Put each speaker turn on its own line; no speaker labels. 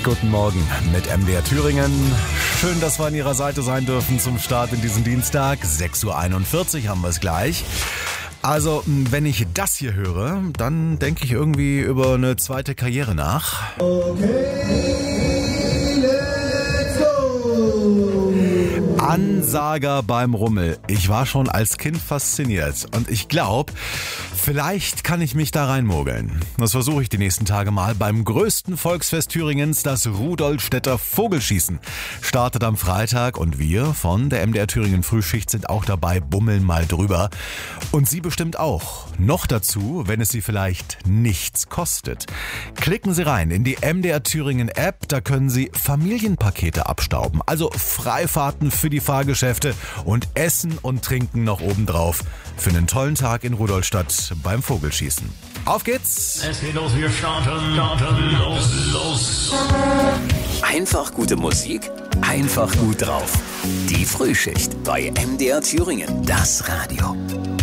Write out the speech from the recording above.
Guten Morgen mit MDR Thüringen. Schön, dass wir an Ihrer Seite sein dürfen zum Start in diesen Dienstag. 6:41 Uhr haben wir es gleich. Also, wenn ich das hier höre, dann denke ich irgendwie über eine zweite Karriere nach. Ansager beim Rummel. Ich war schon als Kind fasziniert und ich glaube, vielleicht kann ich mich da reinmogeln. Das versuche ich die nächsten Tage mal beim größten Volksfest Thüringens, das Rudolstädter Vogelschießen. Startet am Freitag und wir von der MDR Thüringen Frühschicht sind auch dabei, bummeln mal drüber. Und Sie bestimmt auch. Noch dazu, wenn es Sie vielleicht nichts kostet. Klicken Sie rein in die MDR Thüringen App, da können Sie Familienpakete abstauben. Also Freifahrten für die Fahrgeschäfte und Essen und Trinken noch obendrauf. Für einen tollen Tag in Rudolstadt beim Vogelschießen. Auf geht's!
Es geht los, wir starten, los.
Einfach gute Musik, einfach gut drauf. Die Frühschicht bei MDR Thüringen, das Radio.